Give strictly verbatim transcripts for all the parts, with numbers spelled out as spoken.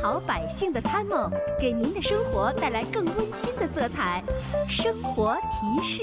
好百姓的参谋，给您的生活带来更温馨的色彩。生活提示。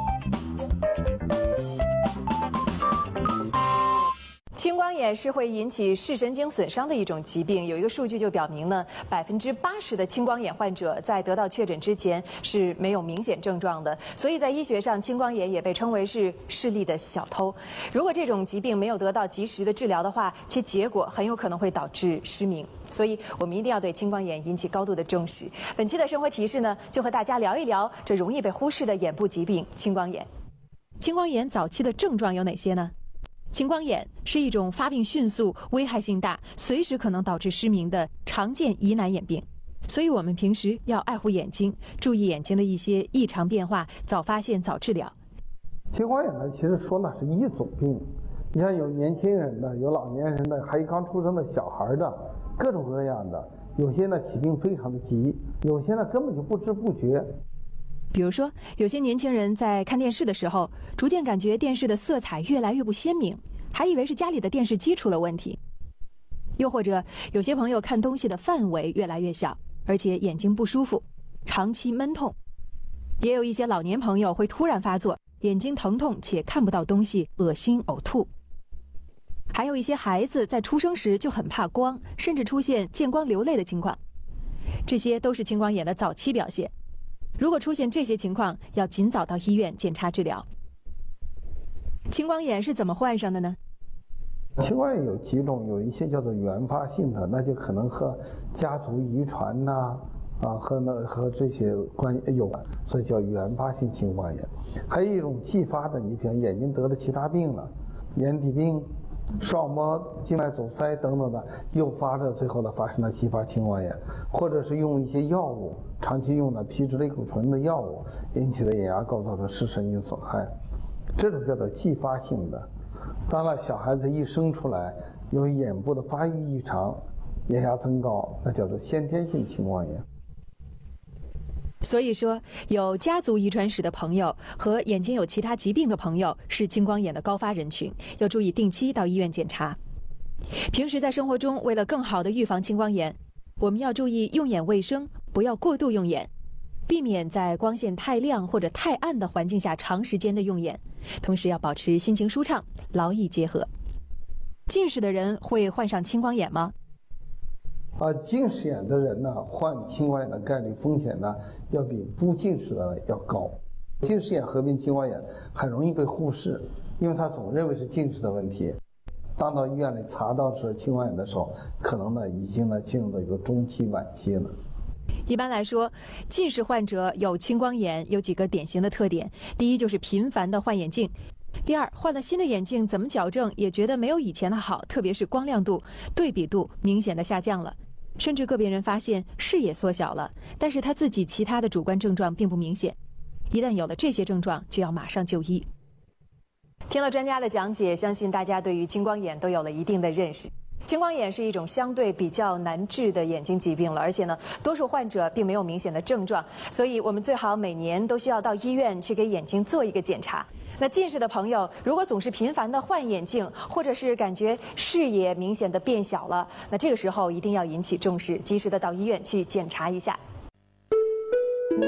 青光眼是会引起视神经损伤的一种疾病，有一个数据就表明呢，百分之八十的青光眼患者在得到确诊之前是没有明显症状的，所以在医学上，青光眼也被称为是视力的小偷。如果这种疾病没有得到及时的治疗的话，其结果很有可能会导致失明。所以我们一定要对青光眼引起高度的重视。本期的生活提示呢，就和大家聊一聊这容易被忽视的眼部疾病——青光眼。青光眼早期的症状有哪些呢？青光眼是一种发病迅速、危害性大、随时可能导致失明的常见疑难眼病，所以我们平时要爱护眼睛，注意眼睛的一些异常变化，早发现、早治疗。 青光眼呢，其实说呢是一种病，你像有年轻人的，有老年人的，还有刚出生的小孩的，各种各样的。有些呢起病非常的急，有些呢根本就不知不觉。 比如说，有些年轻人在看电视的时候，逐渐感觉电视的色彩越来越不鲜明，还以为是家里的电视机出了问题。又或者，有些朋友看东西的范围越来越小，而且眼睛不舒服，长期闷痛。也有一些老年朋友会突然发作，眼睛疼痛且看不到东西，恶心呕吐。还有一些孩子在出生时就很怕光，甚至出现见光流泪的情况。这些都是青光眼的早期表现。如果出现这些情况，要尽早到医院检查治疗。青光眼是怎么患上的呢？ 青光眼有几种，有一些叫做原发性的，那就可能和家族遗传呐、啊，啊和那和这些关有关，所以叫原发性青光眼。还有一种继发的，你比如眼睛得了其他病了，眼底病、视网膜静脉阻塞等等的，诱发着最后呢发生了继发青光眼，或者是用一些药物，长期用的皮质类固醇的药物引起的眼压构造成视神经损害，这种叫做继发性的。当然，小孩子一生出来有眼部的发育异常，眼压增高，那叫做先天性青光眼。 所以说，有家族遗传史的朋友和眼睛有其他疾病的朋友是青光眼的高发人群，要注意定期到医院检查。平时在生活中，为了更好的预防青光眼，我们要注意用眼卫生，不要过度用眼，避免在光线太亮或者太暗的环境下长时间的用眼，同时要保持心情舒畅，劳逸结合。近视的人会患上青光眼吗？ 啊，近视眼的人呢，患青光眼的概率风险呢，要比不近视的要高。近视眼合并青光眼很容易被忽视，因为他总认为是近视的问题。当到医院里查到是青光眼的时候，可能呢已经呢进入到一个中期晚期了。 一般来说，近视患者有青光眼有几个典型的特点：第一，就是频繁的换眼镜；第二，换了新的眼镜怎么矫正也觉得没有以前的好，特别是光亮度、对比度明显的下降了，甚至个别人发现视野缩小了，但是他自己其他的主观症状并不明显。一旦有了这些症状，就要马上就医。听了专家的讲解，相信大家对于青光眼都有了一定的认识。青光眼是一种相对比较难治的眼睛疾病了，而且呢，多数患者并没有明显的症状，所以我们最好每年都需要到医院去给眼睛做一个检查。那近视的朋友，如果总是频繁的换眼镜，或者是感觉视野明显的变小了，那这个时候一定要引起重视，及时的到医院去检查一下。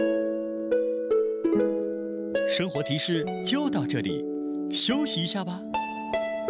生活提示就到这里，休息一下吧。